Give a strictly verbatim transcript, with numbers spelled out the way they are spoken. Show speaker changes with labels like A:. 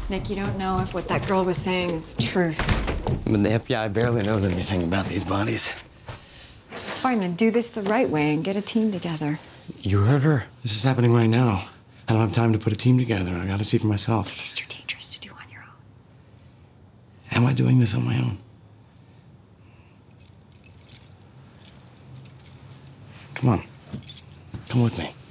A: Nick, you don't know if what that girl was saying is the truth.
B: I mean, the F B I barely knows anything about these bodies.
A: Fine, then do this the right way and get a team together.
B: You heard her. This is happening right now. I don't have time to put a team together. I gotta see for myself.
A: This is too dangerous to do on your own.
B: Am I doing this on my own? Come on. Come with me.